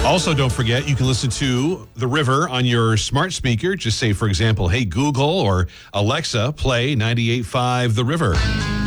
Also, don't forget, you can listen to The River on your smart speaker. Just say, for example, hey, Google or Alexa, play 98.5 The River.